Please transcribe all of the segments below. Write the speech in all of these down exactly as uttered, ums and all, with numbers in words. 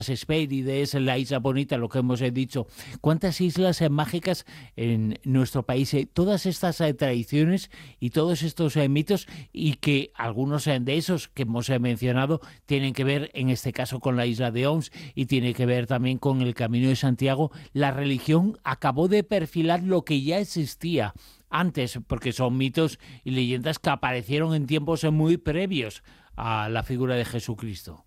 Hespérides, la isla bonita, lo que hemos eh, dicho, cuántas islas eh, mágicas en nuestro país, eh, todas estas eh, tradiciones y todos estos eh, mitos, y que algunos eh, de esos que hemos eh, mencionado tienen que ver en este caso con la isla de Oms y tiene que ver también con el Camino de Santiago. La religión acabó de perfilar lo que ya existía antes, porque son mitos y leyendas que aparecieron en tiempos eh, muy previos a la figura de Jesucristo.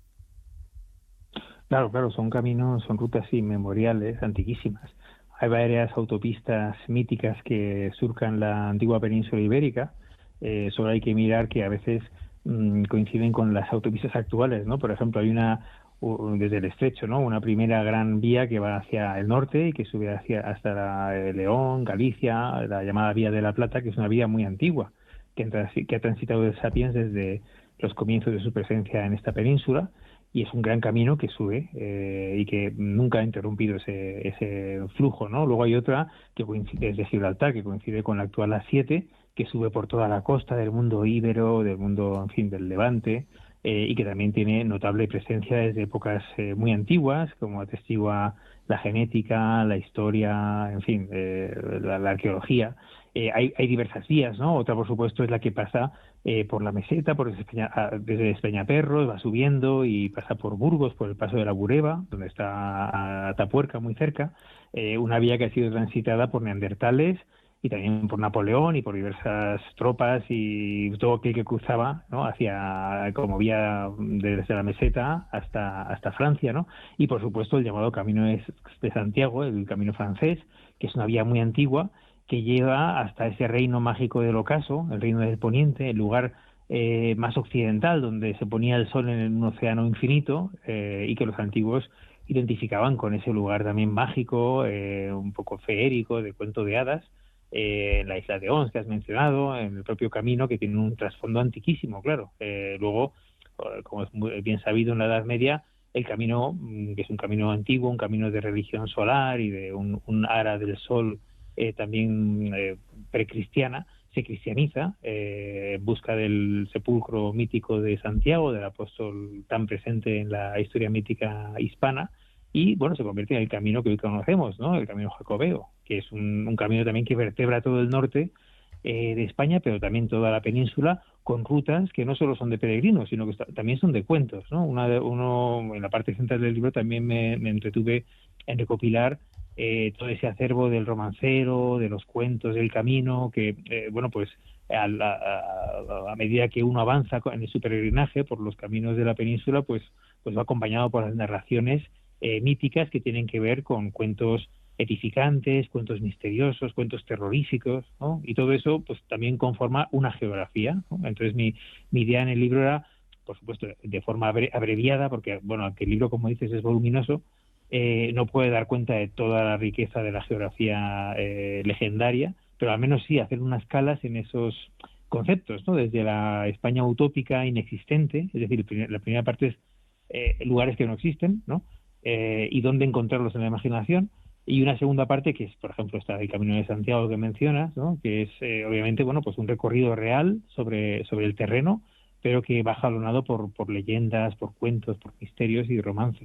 Claro, claro, son caminos, son rutas inmemoriales, antiquísimas. Hay varias autopistas míticas que surcan la antigua península ibérica. Eh, solo hay que mirar que a veces mmm, coinciden con las autopistas actuales, ¿no? Por ejemplo, hay una u- desde el estrecho, ¿no? Una primera gran vía que va hacia el norte y que sube hacia hasta la, eh, León, Galicia, la llamada Vía de la Plata, que es una vía muy antigua, que, entra- que ha transitado el Sapiens desde los comienzos de su presencia en esta península, y es un gran camino que sube eh, y que nunca ha interrumpido ese, ese flujo, ¿no? Luego hay otra que coincide desde Gibraltar, que coincide con la actual A siete, que sube por toda la costa del mundo íbero, del mundo, en fin, del Levante, eh, y que también tiene notable presencia desde épocas eh, muy antiguas, como atestigua la genética, la historia, en fin, eh, la, la arqueología. Eh, hay, hay diversas vías, ¿no? Otra, por supuesto, es la que pasa eh, por la meseta, por Despeña, desde Despeñaperros, va subiendo y pasa por Burgos, por el paso de la Bureba, donde está Atapuerca, muy cerca, eh, una vía que ha sido transitada por neandertales y también por Napoleón y por diversas tropas y todo aquel que cruzaba, ¿no? Hacia, como vía desde la meseta hasta, hasta Francia, ¿no? Y por supuesto el llamado Camino de, de Santiago, el camino francés, que es una vía muy antigua, que lleva hasta ese reino mágico del ocaso, el reino del Poniente, el lugar eh, más occidental donde se ponía el sol en un océano infinito, eh, y que los antiguos identificaban con ese lugar también mágico, eh, un poco feérico, de cuento de hadas, eh, en la isla de Ons que has mencionado, en el propio camino, que tiene un trasfondo antiquísimo, claro. Eh, luego, como es muy bien sabido en la Edad Media, el camino, que es un camino antiguo, un camino de religión solar y de un, un ara del sol, eh, también eh, precristiana, se cristianiza eh, en busca del sepulcro mítico de Santiago, del apóstol tan presente en la historia mítica hispana, y bueno, se convierte en el camino que hoy conocemos, ¿no? El camino jacobeo, que es un, un camino también que vertebra todo el norte eh, de España, pero también toda la península, con rutas que no solo son de peregrinos, sino que está, también son de cuentos, ¿no? Una de, uno, en la parte central del libro también me, me entretuve en recopilar eh, todo ese acervo del romancero, de los cuentos del camino, que, eh, bueno, pues a, a, a medida que uno avanza en su peregrinaje por los caminos de la península, pues, pues va acompañado por las narraciones eh, míticas que tienen que ver con cuentos edificantes, cuentos misteriosos, cuentos terroríficos, ¿no? Y todo eso pues también conforma una geografía, ¿no? Entonces mi, mi idea en el libro era, por supuesto, de forma abreviada, porque bueno, aunque el libro, como dices, es voluminoso, eh, no puede dar cuenta de toda la riqueza de la geografía eh, legendaria, pero al menos sí hacer unas escalas en esos conceptos, ¿no? Desde la España utópica inexistente, es decir, la primera parte es eh, lugares que no existen, ¿no? Eh, y dónde encontrarlos en la imaginación, y una segunda parte que es, por ejemplo, está el Camino de Santiago que mencionas, ¿no? Que es eh, obviamente, bueno, pues un recorrido real sobre, sobre el terreno, pero que va jalonado por, por leyendas, por cuentos, por misterios y romances.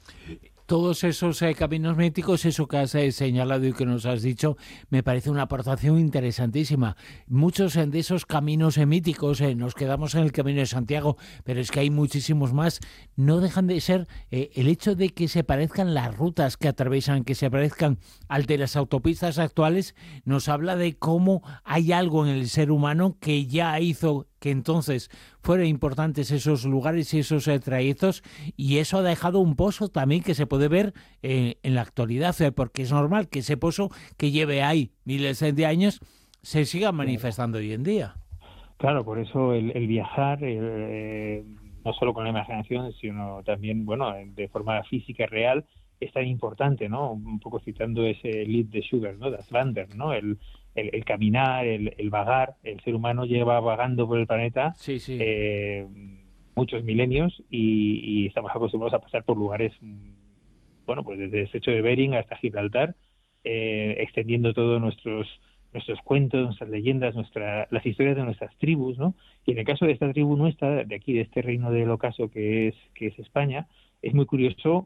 Todos esos eh, caminos míticos, eso que has eh, señalado y que nos has dicho, me parece una aportación interesantísima. Muchos eh, de esos caminos eh, míticos, eh, nos quedamos en el Camino de Santiago, pero es que hay muchísimos más, no dejan de ser eh, el hecho de que se parezcan las rutas que atraviesan, que se parezcan al de las autopistas actuales, nos habla de cómo hay algo en el ser humano que ya hizo que entonces fueran importantes esos lugares y esos eh, trayectos, y eso ha dejado un pozo también que se puede ver eh, en la actualidad, eh, porque es normal que ese pozo que lleve ahí miles de años se siga manifestando hoy en día. Claro, por eso el, el viajar, eh, no solo con la imaginación, sino también, bueno, de forma física y real, es tan importante, ¿no? Un poco citando ese Lied de Schubert, ¿no? Das Wandern, ¿no? El, el, el caminar, el, el vagar, el ser humano lleva vagando por el planeta sí, sí. Eh, muchos milenios y, y estamos acostumbrados a pasar por lugares, bueno, pues desde el estrecho de Bering hasta Gibraltar, eh, extendiendo todos nuestros nuestros cuentos, nuestras leyendas, nuestra, las historias de nuestras tribus, ¿no? Y en el caso de esta tribu nuestra, de aquí, de este reino del ocaso que es que es España, es muy curioso